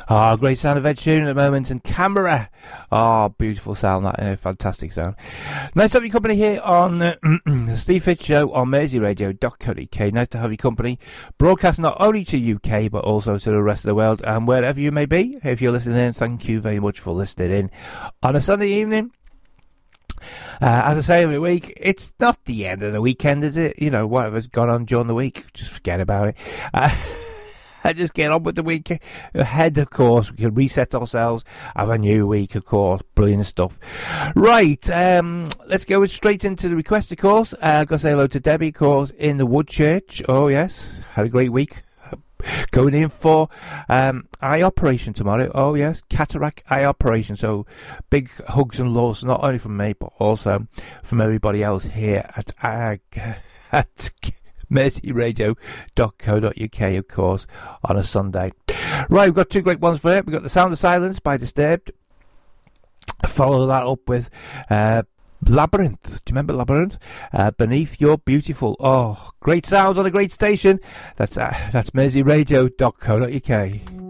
Ah, great sound of Ed Sheeran at the moment, and Canberra. Ah, beautiful sound, that, fantastic sound. Nice to have your company here on the Steve Fitz Show on merseyradio.co.uk. Nice to have your company, broadcast not only to UK, but also to the rest of the world, and wherever you may be. If you're listening in, thank you very much for listening in on a Sunday evening. As I say every week, it's not the end of the weekend, is it? Whatever's gone on during the week, just forget about it. And just get on with the week ahead, of course. We can reset ourselves, have a new week, of course. Brilliant stuff. Right, let's go straight into the request, of course. I've got to say hello to Debbie, of course, in the Woodchurch. Oh, yes, had a great week. Going in for eye operation tomorrow. Oh, yes, cataract eye operation. So big hugs and loves, not only from me, but also from everybody else here at merseyradio.co.uk, of course, on a Sunday. Right, we've got two great ones for it. We've got The Sound of Silence by Disturbed. Follow that up with Labyrinth. Do you remember Labyrinth? Beneath Your Beautiful. Oh, great sounds on a great station. That's merseyradio.co.uk.